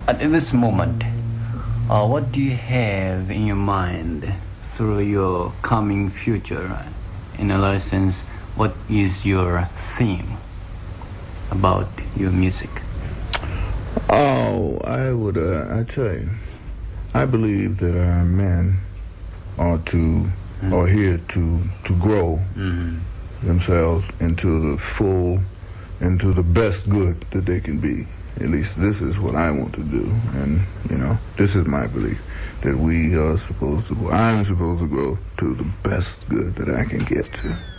At this moment, what do you have in your mind through your coming future? In a sense, what is your theme about your music? Oh, I tell you, I believe that men are here to grow themselves into the best good that they can be. At least this is what I want to do, and this is my belief that I'm supposed to grow to the best good that I can get to.